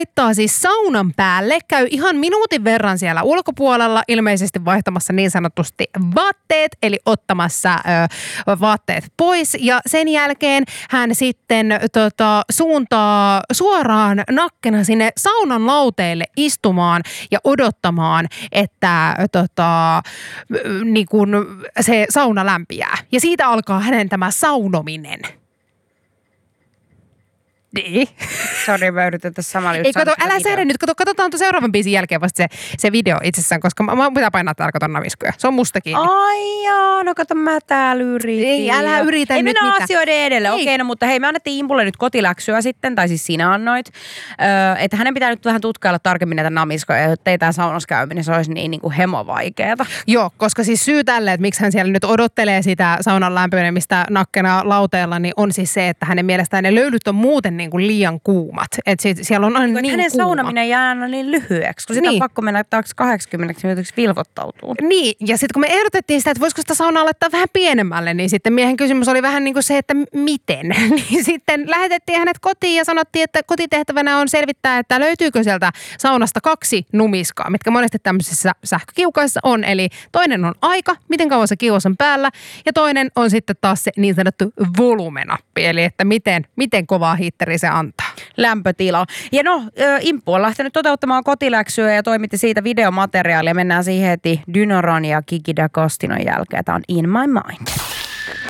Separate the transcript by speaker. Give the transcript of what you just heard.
Speaker 1: laittaa siis saunan päälle, käy ihan minuutin verran siellä ulkopuolella, ilmeisesti vaihtamassa niin sanotusti vaatteet, eli ottamassa vaatteet pois. Ja sen jälkeen hän sitten suuntaa suoraan nakkena sinne saunan lauteille istumaan ja odottamaan, että niin kun se sauna lämpiää. Ja siitä alkaa hänen tämä saunominen. Niin.
Speaker 2: Sori, mä yritän tässä samalla just
Speaker 1: ei, älä säädä nyt. Katsotaan seuraavan biisin jälkeen vasta se video itsessään, koska mä pitää painaa täällä katon naviskuja. Se on musta kiinni.
Speaker 2: Ai jaa, no kato mä täällä yritin.
Speaker 1: Ei, älä yritä
Speaker 2: ei
Speaker 1: nyt
Speaker 2: mennä
Speaker 1: mitään.
Speaker 2: asioiden edelle. Okei, no mutta hei, me annettiin Impulle nyt kotiläksyä sitten, tai siis sinä annoit, että hänen pitää nyt vähän tutkailla tarkemmin näitä namiskoja, ettei tää saunassa käyminen se olisi niin kuin hemovaikeeta.
Speaker 1: Joo, koska siis syy tälle, että miksi hän siellä nyt odottelee sitä saunan lämpenemistä nakkena lauteella, niin on siis se, että hänen mielestään ne löylyt on muuten niin kuin liian kuumat. Että siellä on aina niin
Speaker 2: hänen
Speaker 1: kuuma.
Speaker 2: saunaminen jää aina niin lyhyeksi, kun sitä on pakko mennä taakse 80 minuutiksi vilvottautuu.
Speaker 1: Niin, ja sitten kun me ehdotettiin sitä, että voisiko sitä saunaa laittaa vähän pienemmälle, niin sitten miehen kysymys oli vähän niin kuin se, että miten. Niin sitten lähetettiin hänet kotiin ja sanottiin, että kotitehtävänä on selvittää, että löytyykö sieltä saunasta 2 numiskaa, mitkä monesti tämmöisissä sähkökiukaissa on. Eli toinen on aika, miten kauan se kiuas on päällä, ja toinen on sitten taas se niin sanottu volumenappi, eli että miten kovaa hiitteri se antaa.
Speaker 2: Lämpötila. Ja no, Imppu on lähtenyt toteuttamaan kotiläksyä ja toimitti siitä videomateriaalia. Mennään siihen heti Dynoran ja Kiki D'Agostinon jälkeen. Tämä on In My Mind.